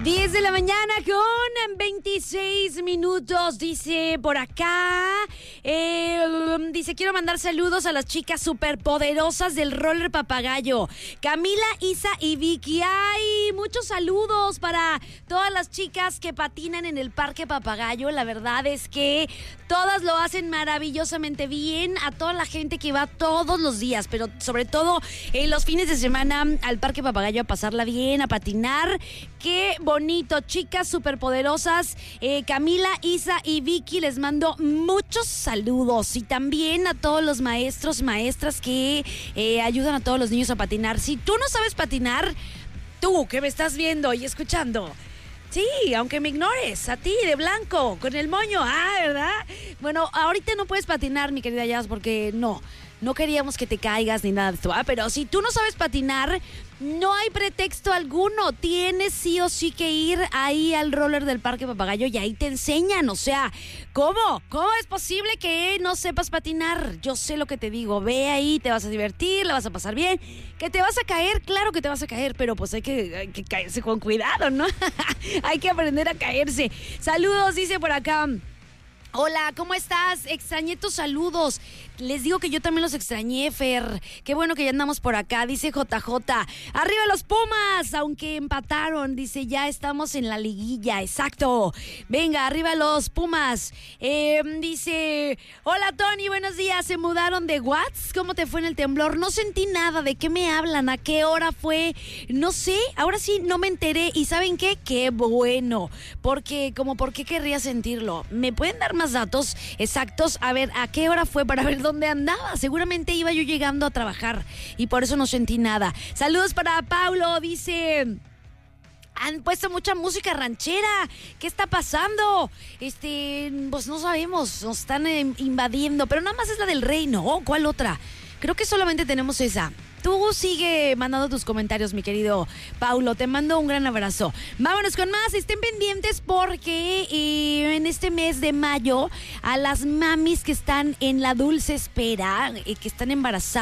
10 de la mañana con 26 minutos, dice por acá. Dice, quiero mandar saludos a las chicas superpoderosas del roller papagayo. Camila, Isa y Vicky. ¡Ay! Muchos saludos para todas las chicas que patinan en el Parque Papagayo. La verdad es que todas lo hacen maravillosamente bien. A toda la gente que va todos los días, pero sobre todo en los fines de semana al Parque Papagayo a pasarla bien, a patinar. ¡Qué bonito! Chicas superpoderosas, Camila, Isa y Vicky, les mando muchos saludos. Y también a todos los maestros, maestras que ayudan a todos los niños a patinar. Si tú no sabes patinar, tú que me estás viendo y escuchando, sí, aunque me ignores, a ti de blanco, con el moño, ¿verdad? Bueno, ahorita no puedes patinar, mi querida Jazz, porque no queríamos que te caigas ni nada de esto, pero si tú no sabes patinar, no hay pretexto alguno, tienes sí o sí que ir ahí al roller del Parque Papagayo y ahí te enseñan, o sea, ¿cómo es posible que no sepas patinar? Yo sé lo que te digo, ve ahí, te vas a divertir, la vas a pasar bien, que te vas a caer, claro que te vas a caer, pero pues hay que caerse con cuidado, ¿no? Hay que aprender a caerse. Saludos, dice por acá. Hola, ¿cómo estás? Extrañé tus saludos. Les digo que yo también los extrañé, Fer. Qué bueno que ya andamos por acá, dice JJ. ¡Arriba los Pumas! Aunque empataron, dice, ya estamos en la liguilla, exacto. Venga, arriba los Pumas. Dice, hola Tony, buenos días. ¿Se mudaron de Watts? ¿Cómo te fue en el temblor? No sentí nada. ¿De qué me hablan? ¿A qué hora fue? No sé, ahora sí no me enteré. ¿Y saben qué? ¡Qué bueno! Porque, ¿por qué querría sentirlo? ¿Me pueden dar más datos exactos? A ver, ¿a qué hora fue para ver dónde andaba? Seguramente iba yo llegando a trabajar y por eso no sentí nada. Saludos para Paulo, dice, han puesto mucha música ranchera. ¿Qué está pasando? Pues no sabemos, nos están invadiendo, pero nada más es la del rey, ¿no? ¿Cuál otra? Creo que solamente tenemos esa. Tú sigue mandando tus comentarios, mi querido Paulo. Te mando un gran abrazo. Vámonos con más. Estén pendientes porque en este mes de mayo a las mamis que están en la dulce espera, que están embarazadas,